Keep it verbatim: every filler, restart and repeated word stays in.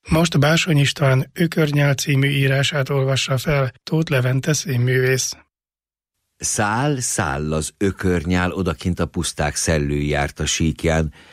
Most Bársony István Ökörnyál című írását olvassa fel Tóth Levente színművész. Szál, száll az ökörnyál, odakint a puszták szellő járt a síkján,